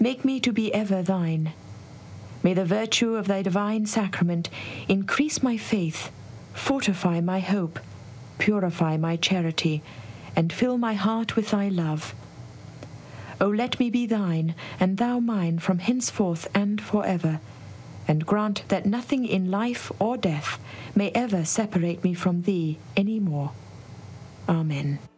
Make me to be ever thine. May the virtue of thy divine sacrament increase my faith, fortify my hope, purify my charity, and fill my heart with thy love. O let me be thine, and thou mine from henceforth and for ever, and grant that nothing in life or death may ever separate me from thee any more. Amen.